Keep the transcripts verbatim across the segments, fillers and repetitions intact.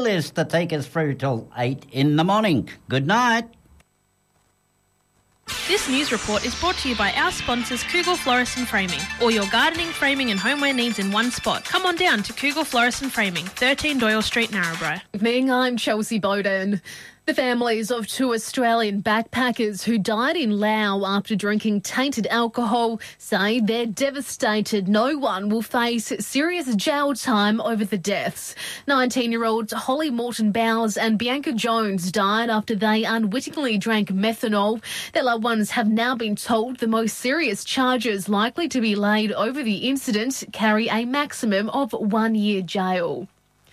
Is to take us through till eight in the morning. Good night. This news report is brought to you by our sponsors, Kugel Florist and Framing. All your gardening, framing and homeware needs in one spot. Come on down to Kugel Florist and Framing, thirteen Doyle Street, Narrabri. Good evening, I'm Chelsea Bowden. The families of two Australian backpackers who died in Laos after drinking tainted alcohol say they're devastated no one will face serious jail time over the deaths. nineteen-year-olds Holly Morton-Bowers and Bianca Jones died after they unwittingly drank methanol. Their loved ones have now been told the most serious charges likely to be laid over the incident carry a maximum of one year jail.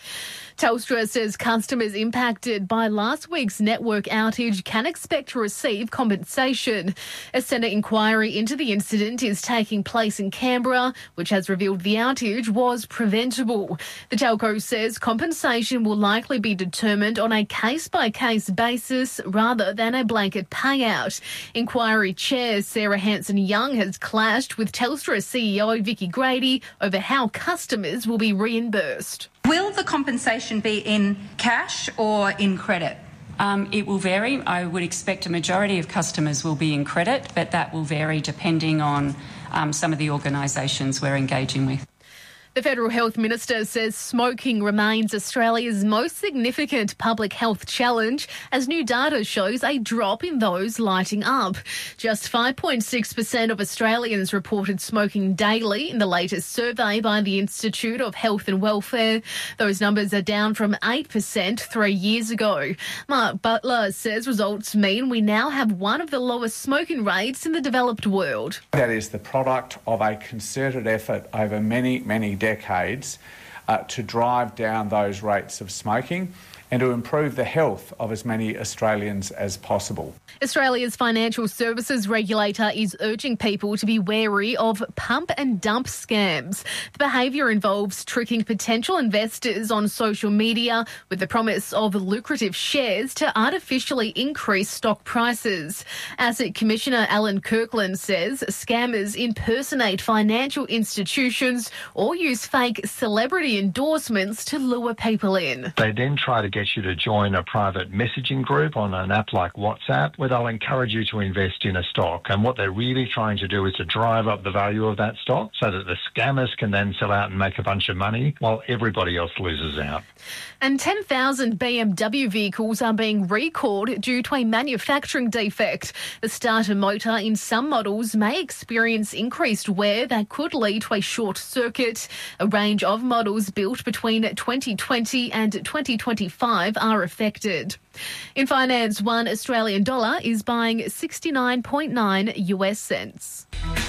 Telstra says customers impacted by last week's network outage can expect to receive compensation. A Senate inquiry into the incident is taking place in Canberra, which has revealed the outage was preventable. The telco says compensation will likely be determined on a case-by-case basis rather than a blanket payout. Inquiry Chair Sarah Hanson-Young has clashed with Telstra C E O Vicky Grady over how customers will be reimbursed. Will the compensation be in cash or in credit? Um, it will vary. I would expect a majority of customers will be in credit, but that will vary depending on um, some of the organisations we're engaging with. The Federal Health Minister says smoking remains Australia's most significant public health challenge as new data shows a drop in those lighting up. Just five point six percent of Australians reported smoking daily in the latest survey by the Institute of Health and Welfare. Those numbers are down from eight percent three years ago. Mark Butler says results mean we now have one of the lowest smoking rates in the developed world. That is the product of a concerted effort over many, many decades uh, to drive down those rates of smoking and to improve the health of as many Australians as possible. Australia's financial services regulator is urging people to be wary of pump and dump scams. The behaviour involves tricking potential investors on social media with the promise of lucrative shares to artificially increase stock prices. Asset Commissioner Alan Kirkland says scammers impersonate financial institutions or use fake celebrity endorsements to lure people in. They then try to get you to join a private messaging group on an app like WhatsApp where they'll encourage you to invest in a stock. And what they're really trying to do is to drive up the value of that stock so that the scammers can then sell out and make a bunch of money while everybody else loses out. And ten thousand B M W vehicles are being recalled due to a manufacturing defect. The starter motor in some models may experience increased wear that could lead to a short circuit. A range of models built between twenty twenty and twenty twenty-five are affected. In finance, one Australian dollar is buying sixty-nine point nine US cents.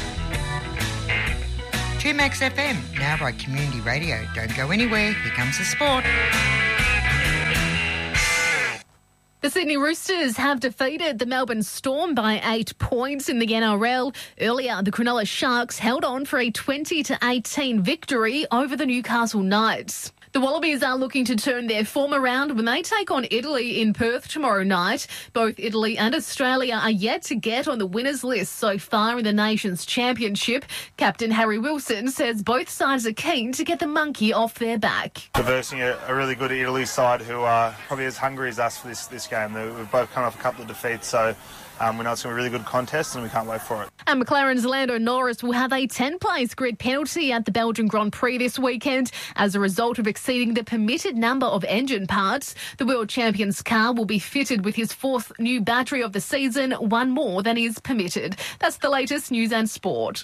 two Max F M, now by Community Radio. Don't go anywhere, here comes the sport. The Sydney Roosters have defeated the Melbourne Storm by eight points in the N R L. Earlier, the Cronulla Sharks held on for a twenty to eighteen victory over the Newcastle Knights. The Wallabies are looking to turn their form around when they take on Italy in Perth tomorrow night. Both Italy and Australia are yet to get on the winners list so far in the Nations Championship. Captain Harry Wilson says both sides are keen to get the monkey off their back. We're versing a, a really good Italy side who are probably as hungry as us for this, this game. We've both come off a couple of defeats, so Um, we know it's going to be a really good contest and we can't wait for it. And McLaren's Lando Norris will have a ten-place grid penalty at the Belgian Grand Prix this weekend as a result of exceeding the permitted number of engine parts. The world champion's car will be fitted with his fourth new battery of the season, one more than is permitted. That's the latest news and sport.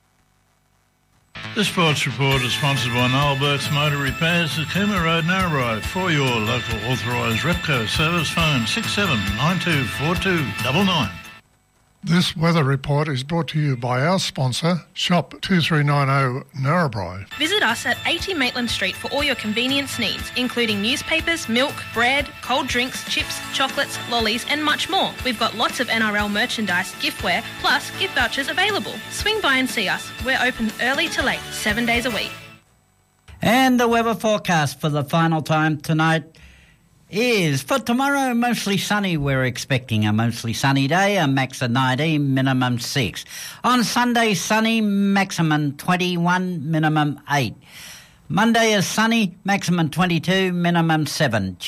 The Sports Report is sponsored by Noel Burke's Motor Repairs at Cooma Road, Narrabri. For your local authorised Repco service, phone six seven nine two four two nine nine. This weather report is brought to you by our sponsor, Shop two three nine zero Narrabri. Visit us at eighty Maitland Street for all your convenience needs, including newspapers, milk, bread, cold drinks, chips, chocolates, lollies and much more. We've got lots of N R L merchandise, giftware, plus gift vouchers available. Swing by and see us. We're open early to late, seven days a week. And the weather forecast for the final time tonight is for tomorrow mostly sunny. We're expecting a mostly sunny day, a max of nineteen, minimum six. On Sunday, sunny, maximum twenty-one, minimum eight. Monday is sunny, maximum twenty-two, minimum seven.